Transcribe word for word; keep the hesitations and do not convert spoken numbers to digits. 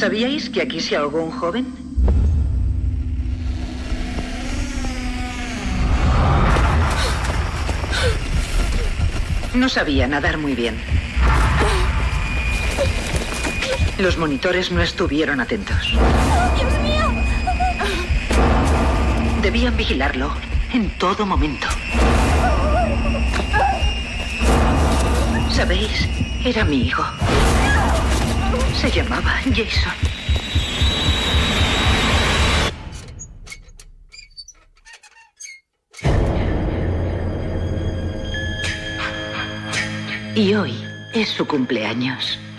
¿Sabíais que aquí se ahogó un joven? No sabía nadar muy bien. Los monitores no estuvieron atentos. ¡Dios mío! Debían vigilarlo en todo momento. ¿Sabéis? Era mi hijo. Se llamaba Jason. Y hoy es su cumpleaños.